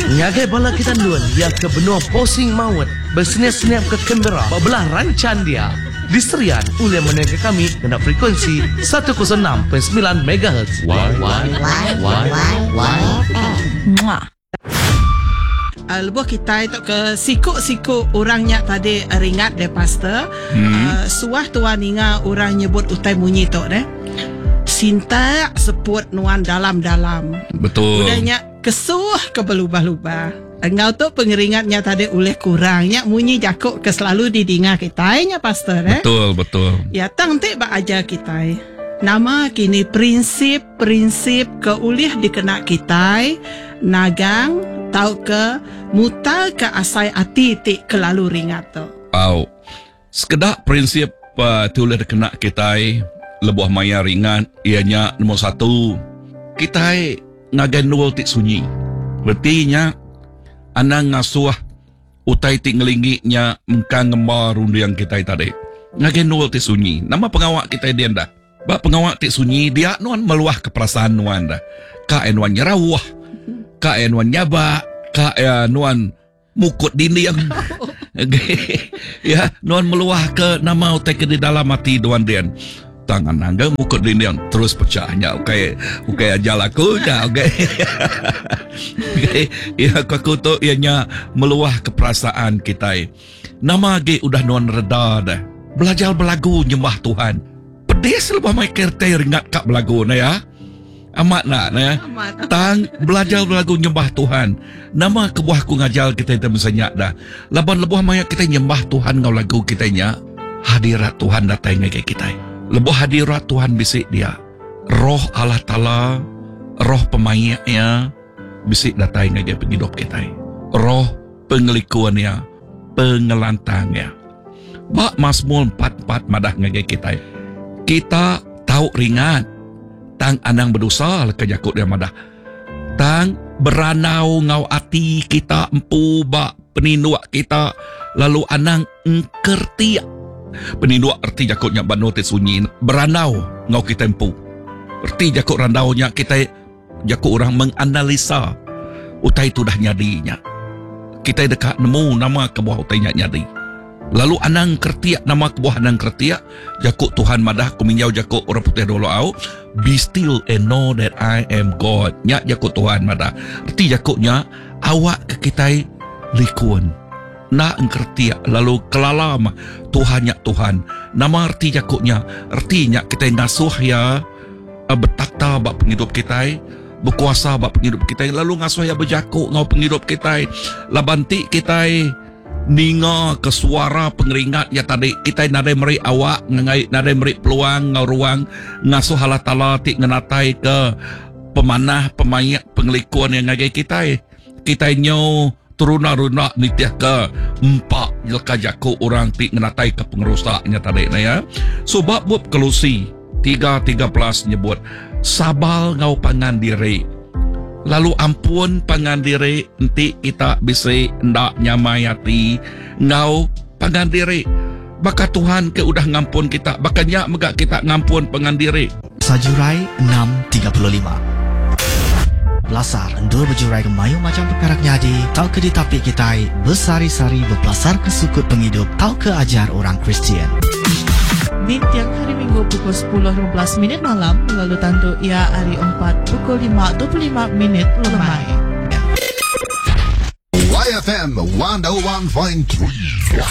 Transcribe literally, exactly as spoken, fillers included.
Ngagai bala kita luan ia ke benua posing maut bersenyap-senyap ke Canberra belah rancan dia diserian oleh menengah kami kena frekuensi seratus enam perpuluhan sembilan megahertz. Why why why why why Uh, lebuh kita itu ke sikuk-sikuk orangnya tadi uh, ringat deh pastor. hmm. uh, Suah tuan ingat orang nyebut utai munyi tu deh Sinta seput nuan dalam-dalam. Betul. Udahnya kesuh ke berlubah-lubah. Engkau tu pengeringatnya tadi oleh kurangnya munyi jakuk ke selalu didinga kita nya pastor eh. Betul betul. Ya tang te ba aja kita. Nama kini prinsip-prinsip ke ulih dikena kita nagang tau ke mutal ke asai ati ti kelalu ringat tu. Wow. Sekedar prinsip uh, tulis kena kita lebuh maya ringan ianya nombor satu kita ngagai nol tik sunyi. Berartinya anang ngasuh utai tik ngelingginya mengkang ngembar rundu yang kita tadi. Ngagai nol tik sunyi. Nama pengawak kita dia dah. Ba pengawak tik sunyi dia nuan meluah ke perasaan nuan dah. Ka nuan nyerawah. Ka nuan nyaba, ka nuan mukut dinding. Okay. Ya, nuan meluah ke nama utai ke di dalam hati nuan dia. Tangan nangga mukut dinding terus pecahnya. Okay, okay aja laku dah. Okay. Okay. Ya, aku tu ianya meluah ke perasaan kita. Nama ge udah nuan reda dah. Belajar belagu nyembah Tuhan. Pedis lebah mai kertai ringat kak belagu na ya. Amat nak ya. Tang belajar belagu nyembah Tuhan. Nama kebuahku ngajal kita itu misalnya dah. Laban lebuh maya kita nyembah Tuhan ngau lagu kita nya. Hadirat Tuhan datang ke kita. Lebuh hadirat Tuhan bisik dia. Roh Allah Ta'ala, roh pemayaknya bisik datang ke penghidup kita. Roh pengelikuannya, pengelantangnya. Bak Mazmur empat empat madah ngage kita. Kita tahu ringat tang anang berdosa ke jakut dia madah. Tang beranau ngau ati kita empu bak peninduak kita lalu anang engkerti. Peninduak erti jakutnya banu te sunyi beranau ngau kita empu. Erti jakut randaunya kita jakut orang menganalisa utai tu dah nyadinya. Kita dekat nemu nama kebuah utainya nyadi. Lalu anang kertiak nama kebuah anang kertiak jakuk Tuhan madah kuminyau jakuk orang putih dulu au be still and know that I am God. Nyak jakuk Tuhan madah erti jakuknya awak ke kita likuan nak engkertiak lalu kelalam Tuhan nyak Tuhan nama erti jakuknya ertinya kita ngasuh ya bertakta bak penghidup kita berkuasa bak penghidup kita lalu ngasuh ya berjakuk ngau penghidup kita labanti kita ninga ke suara pengeringat ya tadi kita nadai meri awak ngai nadai meri peluang ngau ruang ngasuh Allah Ta'ala tik ngenatai ke pemanah pemayak pengelikuan yang ngagai kita kita nyo turuna-runa nitiah ke empat jelka jaku orang tik ngenatai ke pengerusaknya tadi na ya sebab buat Kelusi tiga tiga belas nyebut sabal ngau pangan diri lalu ampun pangan diri nanti kita bisa ndak nyamayati ngau pangan diri baka Tuhan ke udah ngampun kita bakanya megak kita ngampun pangan diri. Sajurai enam tiga puluh lima Belasar endur berjurai kemayu macam perkarak nyadi tau ke ditapik kita bersari-sari berpelasar ke sukut penghidup tau ke ajar orang Kristian. Di tiang hari Minggu pukul sepuluh lima belas minit malam lalu tantu ia hari empat pukul lima dua puluh lima minit lemai. Y F M one oh one point three